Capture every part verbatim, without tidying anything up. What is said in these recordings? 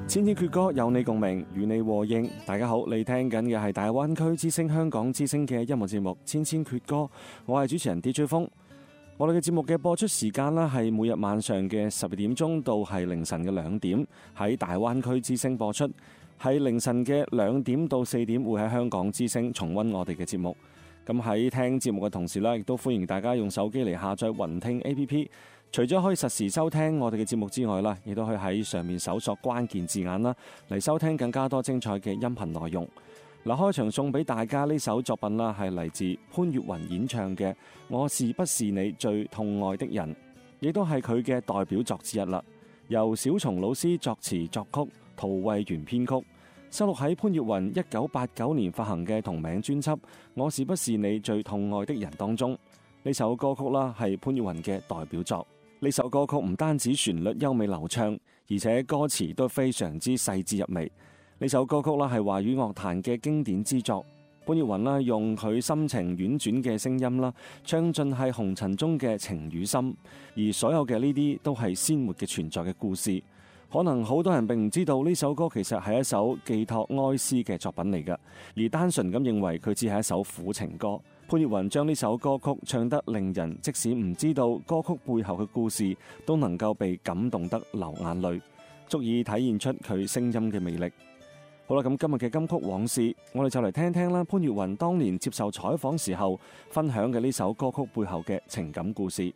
千千闕歌有你共鳴，與你和應。大家好，你聽緊嘅係大灣區之聲香港之聲嘅音樂節目《千千闕歌》，我係主持人 D J 風。我哋嘅節目嘅播出時間啦，係每日晚上嘅十二點鐘到係凌晨嘅兩點，喺大灣區之聲播出；喺凌晨嘅兩點到四點會喺香港之聲重溫我哋嘅節目。咁喺聽節目嘅同時啦，亦都歡迎大家用手機嚟下載雲聽 A P P。除咗可以實時收聽我哋嘅節目之外啦，亦都可以喺上面搜索關鍵字眼啦，嚟收聽更加多精彩嘅音頻內容。嗱，開場送俾大家呢首作品啦，係嚟自潘越雲演唱嘅《我是不是你最痛愛的人》，亦都係佢嘅代表作之一啦。由小松老師作詞作曲，陶慧源編曲，收錄喺潘越雲一九八九年發行嘅同名專輯《我是不是你最痛愛的人》當中。呢首歌曲啦，係潘越雲嘅代表作。呢首歌曲唔單止旋律優美流暢，而且歌詞都非常之細緻入微。呢首歌曲啦係華語樂壇嘅經典之作。潘越雲啦用佢深情婉轉嘅聲音啦，唱盡係紅塵中嘅情與心，而所有嘅呢啲都係鮮活嘅存在嘅故事。可能好多人並唔知道呢首歌其實係一首寄託哀思嘅作品嚟㗎，而單純咁認為佢只係一首苦情歌。潘越雲將呢首歌曲唱得令人即使唔知道歌曲背後嘅故事，都能夠被感動得流眼淚，足以體現出佢聲音嘅魅力。好啦，咁今日嘅金曲往事，我哋就嚟聽聽啦。潘越雲當年接受採訪時候分享嘅呢首歌曲背後嘅情感故事。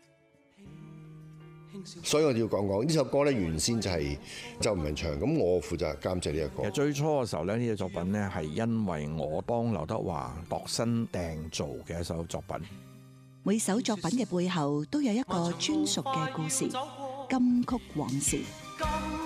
所以我哋要講講呢首歌咧，原先就係周文唱，咁我負責監製呢一個。 其實最初嘅時候咧，呢隻作品咧係因為我幫劉德華度身訂造嘅一首作品。 每首作品嘅背後都有一個專屬嘅故事，金曲往事。